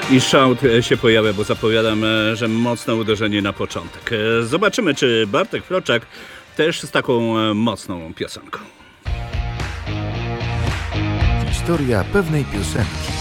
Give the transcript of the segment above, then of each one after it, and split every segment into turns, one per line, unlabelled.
I shout się pojawia, bo zapowiadam, że mocne uderzenie na początek. Zobaczymy, czy Bartek Froczak też z taką mocną piosenką.
Historia pewnej piosenki.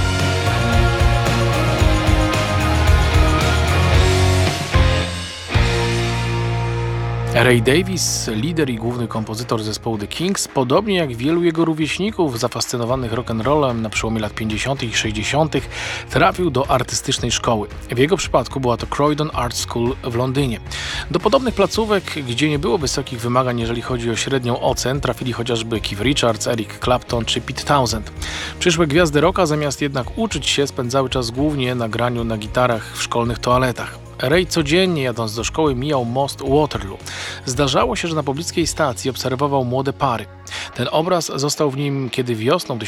Ray Davies, lider i główny kompozytor zespołu The Kinks, podobnie jak wielu jego rówieśników zafascynowanych rock'n'rollem na przełomie lat 50. i 60., trafił do artystycznej szkoły. W jego przypadku była to Croydon Art School w Londynie. Do podobnych placówek, gdzie nie było wysokich wymagań, jeżeli chodzi o średnią ocen, trafili chociażby Keith Richards, Eric Clapton czy Pete Townshend. Przyszłe gwiazdy rocka, zamiast jednak uczyć się, spędzały czas głównie na graniu na gitarach w szkolnych toaletach. Ray codziennie jadąc do szkoły mijał most Waterloo. Zdarzało się, że na pobliskiej stacji obserwował młode pary. Ten obraz został w nim, kiedy wiosną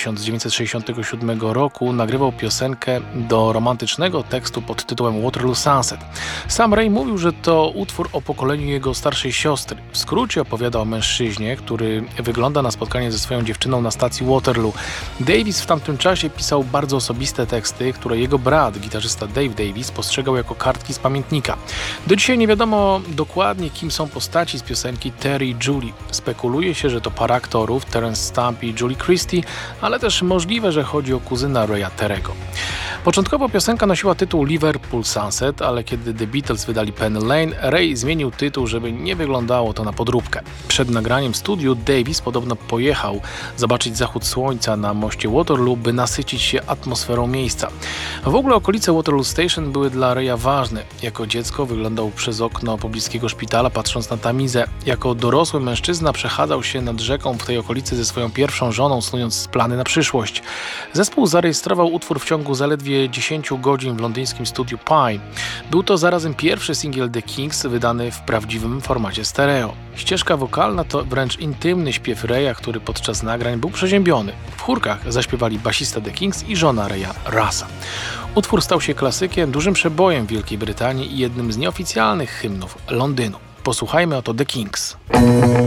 1967 roku nagrywał piosenkę do romantycznego tekstu pod tytułem Waterloo Sunset. Sam Ray mówił, że to utwór o pokoleniu jego starszej siostry. W skrócie opowiada o mężczyźnie, który wygląda na spotkanie ze swoją dziewczyną na stacji Waterloo. Davis w tamtym czasie pisał bardzo osobiste teksty, które jego brat, gitarzysta Dave Davis, postrzegał jako kartki z pamiętnika. Do dzisiaj nie wiadomo dokładnie, kim są postaci z piosenki Terry i Julie. Spekuluje się, że to para aktorów Terence Stamp i Julie Christie, ale też możliwe, że chodzi o kuzyna Raya Terego. Początkowo piosenka nosiła tytuł Liverpool Sunset, ale kiedy The Beatles wydali Penny Lane, Ray zmienił tytuł, żeby nie wyglądało to na podróbkę. Przed nagraniem w studiu Davis podobno pojechał zobaczyć zachód słońca na moście Waterloo, by nasycić się atmosferą miejsca. W ogóle okolice Waterloo Station były dla Raya ważne. Jako dziecko wyglądał przez okno pobliskiego szpitala, patrząc na Tamizę. Jako dorosły mężczyzna przechadzał się nad rzeką w tej okolicy ze swoją pierwszą żoną, snując plany na przyszłość. Zespół zarejestrował utwór w ciągu zaledwie 10 godzin w londyńskim studiu Pye. Był to zarazem pierwszy singiel The Kinks wydany w prawdziwym formacie stereo. Ścieżka wokalna to wręcz intymny śpiew Raya, który podczas nagrań był przeziębiony. W chórkach zaśpiewali basista The Kinks i żona Raya, Russa. Utwór stał się klasykiem, dużym przebojem w Wielkiej Brytanii i jednym z nieoficjalnych hymnów Londynu. Posłuchajmy oto The Kinks.